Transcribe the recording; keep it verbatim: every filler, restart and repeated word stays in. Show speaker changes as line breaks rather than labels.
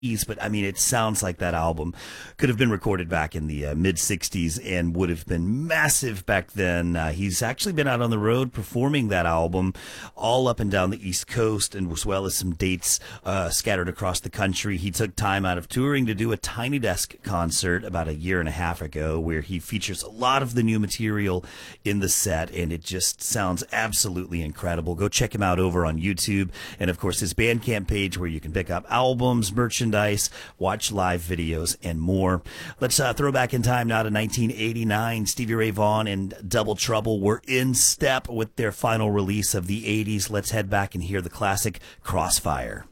but I mean, it sounds like that album could have been recorded back in the uh, mid sixties and would have been massive back then. Uh, he's actually been out on the road performing that album all up and down the East Coast, and as well as some dates uh, scattered across the country. He took time out of touring to do a Tiny Desk concert about a year and a half ago, where he features a lot of the new material in the set, and it just sounds absolutely incredible. Go check him out over on YouTube, and of course his Bandcamp page, where you can pick up albums, merchandise, watch live videos, and more. Let's uh, throw back in time now to nineteen eighty-nine. Stevie Ray Vaughan and Double Trouble were in step with their final release of the eighties. Let's head back and hear the classic Crossfire.